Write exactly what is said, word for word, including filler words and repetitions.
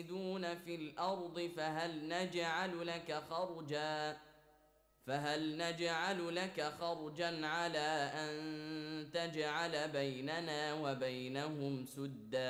يفسدون في الأرض فهل نجعل لك خرجا فهل نجعل لك خرجا على أن تجعل بيننا وبينهم سدا